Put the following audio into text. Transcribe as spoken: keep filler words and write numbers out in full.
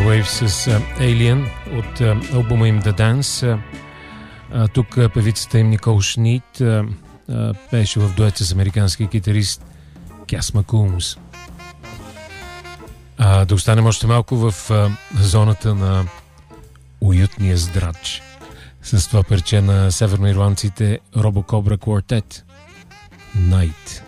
Waves с uh, Alien от uh, албума им The Dance. Uh, тук uh, певицата им Никол Шнит uh, uh, пееше в дует с американски китарист Кяс Макумс. Uh, да останем още малко в uh, зоната на уютния здрач с това парче на северноирландците Робокобра Quartet Night.